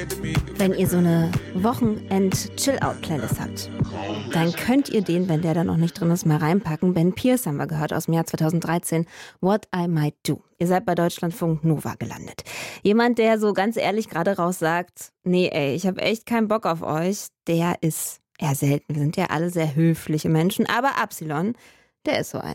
Wenn ihr so eine Wochenend-Chill-Out-Playlist habt, dann könnt ihr den, wenn der da noch nicht drin ist, mal reinpacken. Ben Pearce haben wir gehört aus dem Jahr 2013, What I Might Do. Ihr seid bei Deutschlandfunk Nova gelandet. Jemand, der so ganz ehrlich gerade raus sagt, nee ey, ich habe echt keinen Bock auf euch, der ist eher selten. Wir sind ja alle sehr höfliche Menschen, aber Absilon, der ist so ein.